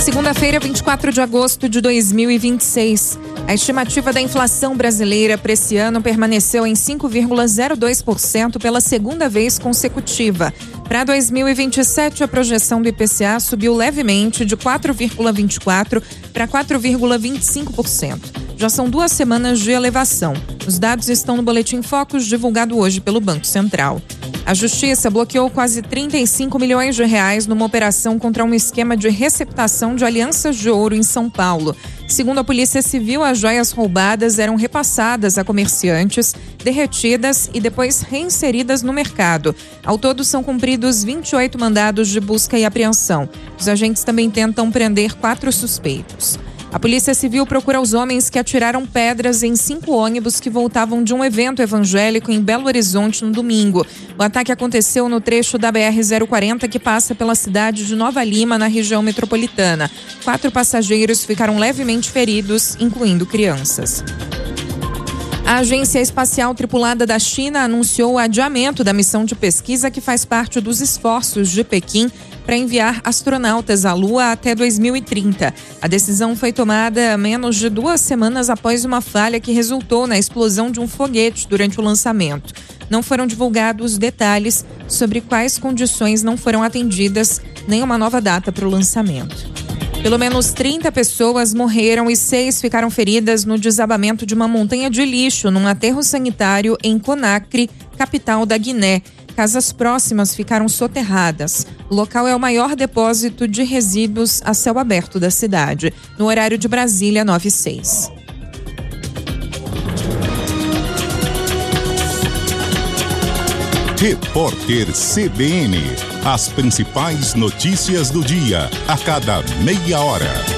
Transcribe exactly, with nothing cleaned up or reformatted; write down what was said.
Segunda-feira, vinte e quatro de agosto de dois mil e vinte e seis. A estimativa da inflação brasileira para esse ano permaneceu em cinco vírgula zero dois por cento pela segunda vez consecutiva. Para dois mil e vinte e sete, a projeção do I P C A subiu levemente de quatro vírgula vinte e quatro por cento para quatro vírgula vinte e cinco por cento. Já são duas semanas de elevação. Os dados estão no Boletim Focus, divulgado hoje pelo Banco Central. A Justiça bloqueou quase trinta e cinco milhões de reais numa operação contra um esquema de receptação de alianças de ouro em São Paulo. Segundo a Polícia Civil, as joias roubadas eram repassadas a comerciantes, derretidas e depois reinseridas no mercado. Ao todo, são cumpridos vinte e oito mandados de busca e apreensão. Os agentes também tentam prender quatro suspeitos. A Polícia Civil procura os homens que atiraram pedras em cinco ônibus que voltavam de um evento evangélico em Belo Horizonte no domingo. O ataque aconteceu no trecho da B R zero quarenta que passa pela cidade de Nova Lima, na região metropolitana. Quatro passageiros ficaram levemente feridos, incluindo crianças. A Agência Espacial Tripulada da China anunciou o adiamento da missão de pesquisa que faz parte dos esforços de Pequim para enviar astronautas à Lua até dois mil e trinta. A decisão foi tomada menos de duas semanas após uma falha que resultou na explosão de um foguete durante o lançamento. Não foram divulgados detalhes sobre quais condições não foram atendidas, nem uma nova data para o lançamento. Pelo menos trinta pessoas morreram e seis ficaram feridas no desabamento de uma montanha de lixo num aterro sanitário em Conakry, capital da Guiné. Casas próximas ficaram soterradas. O local é o maior depósito de resíduos a céu aberto da cidade. No horário de Brasília, nove e seis. Repórter C B N. As principais notícias do dia, a cada meia hora.